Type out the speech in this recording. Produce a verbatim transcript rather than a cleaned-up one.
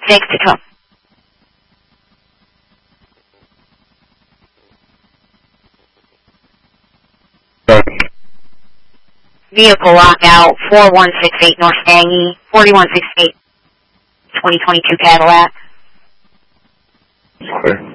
Six to come. Vehicle lockout, four one six eight North Stangy, forty-one sixty-eight, twenty twenty-two Cadillac. Okay.